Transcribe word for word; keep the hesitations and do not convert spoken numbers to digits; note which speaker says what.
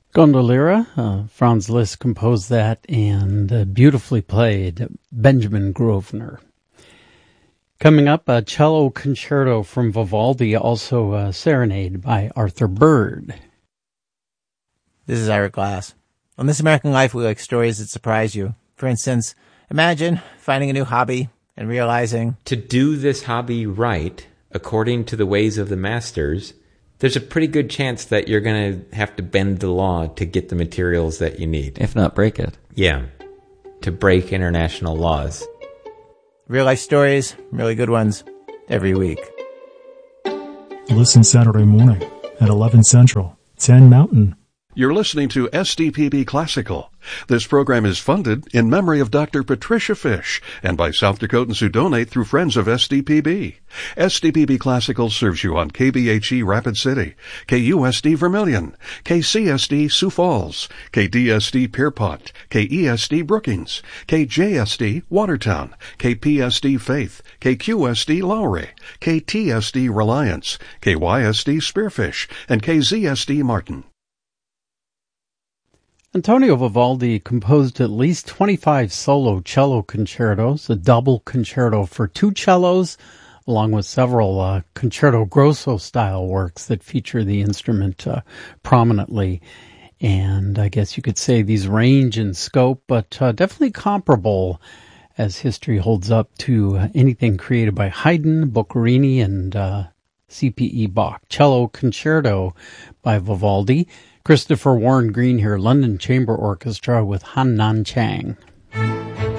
Speaker 1: Gondoliera, uh, Franz Liszt composed that, and uh, beautifully played, Benjamin Grosvenor. Coming up, a cello concerto from Vivaldi, also a serenade by Arthur Bird.
Speaker 2: This is Ira Glass. On This American Life, we like stories that surprise you. For instance, imagine finding a new hobby and realizing,
Speaker 3: to do this hobby right, according to the ways of the masters, there's a pretty good chance that you're going to have to bend the law to get the materials that you need.
Speaker 4: If not break it.
Speaker 3: Yeah, to break international laws.
Speaker 2: Real life stories, really good ones, every week.
Speaker 5: Listen Saturday morning at eleven Central, ten Mountain.
Speaker 6: You're listening to S D P B Classical. This program is funded in memory of Doctor Patricia Fish and by South Dakotans who donate through Friends of S D P B. S D P B Classical serves you on K B H E Rapid City, K U S D Vermilion, K C S D Sioux Falls, K D S D Pierpont, K E S D Brookings, K J S D Watertown, K P S D Faith, K Q S D Lowry, K T S D Reliance, K Y S D Spearfish, and K Z S D Martin.
Speaker 1: Antonio Vivaldi composed at least twenty-five solo cello concertos, a double concerto for two cellos, along with several uh, concerto grosso-style works that feature the instrument uh, prominently. And I guess you could say these range in scope, but uh, definitely comparable, as history holds up, to uh, anything created by Haydn, Boccherini, and uh, C P E Bach. Cello Concerto by Vivaldi. Christopher Warren Green here, London Chamber Orchestra with Han Nan Chang.